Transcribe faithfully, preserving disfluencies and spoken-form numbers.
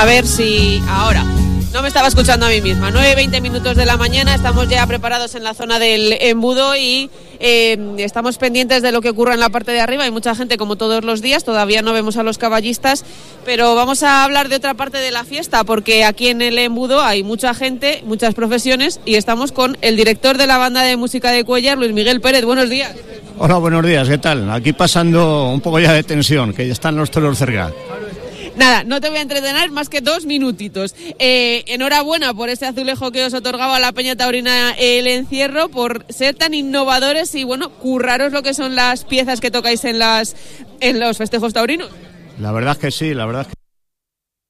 A ver si ahora... No me estaba escuchando a mí misma. nueve y veinte minutos de la mañana, estamos ya preparados en la zona del embudo y eh, estamos pendientes de lo que ocurra en la parte de arriba. Hay mucha gente como todos los días, todavía no vemos a los caballistas, pero vamos a hablar de otra parte de la fiesta, porque aquí en el embudo hay mucha gente, muchas profesiones, y estamos con el director de la banda de música de Cuéllar, Luis Miguel Pérez. Buenos días. Hola, buenos días, ¿qué tal? Aquí pasando un poco ya de tensión, que ya están los toros cerca. Nada, no te voy a entretener más que dos minutitos. Eh, enhorabuena por ese azulejo que os otorgaba la Peña Taurina El Encierro, por ser tan innovadores y, bueno, curraros lo que son las piezas que tocáis en las en los festejos taurinos. La verdad es que sí, la verdad es que